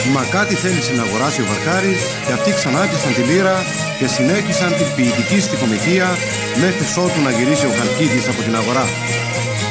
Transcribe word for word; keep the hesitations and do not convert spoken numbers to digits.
Η Μακάτη θέλησε να αγοράσει ο Βαρκάρης και αυτοί ξανά πιάσαν τη λύρα και συνέχισαν την ποιητική στιχομηθεία μέχρι ότου να γυρίσει ο Χαλκίδης από την αγορά.